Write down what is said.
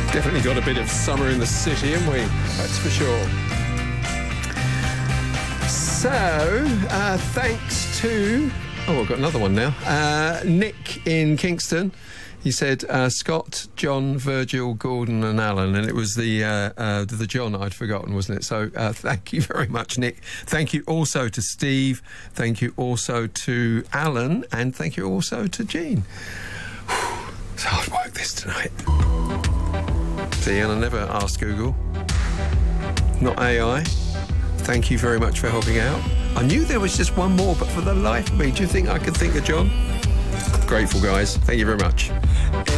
Definitely got a bit of summer in the city, haven't we? That's for sure. So, thanks to... Oh, I've got another one now. Nick in Kingston. He said Scott, John, Virgil, Gordon and Alan, and it was the John I'd forgotten, wasn't it? So thank you very much, Nick. Thank you also to Steve. Thank you also to Alan, and thank you also to Jean. It's hard work this tonight. See, and I never asked Google. Not AI. Thank you very much for helping out. I knew there was just one more, but for the life of me, do you think I could think of John? Grateful, guys. Thank you very much.